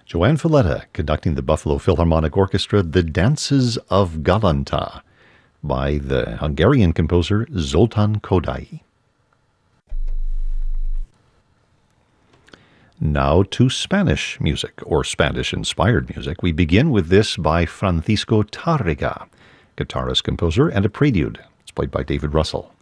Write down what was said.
Joan Falletta conducting the Buffalo Philharmonic Orchestra, The Dances of Galanta, by the Hungarian composer Zoltán Kodály. Now to Spanish music, or Spanish-inspired music. We begin with this by Francisco Tárrega, guitarist, composer, and a prelude. It's played by David Russell.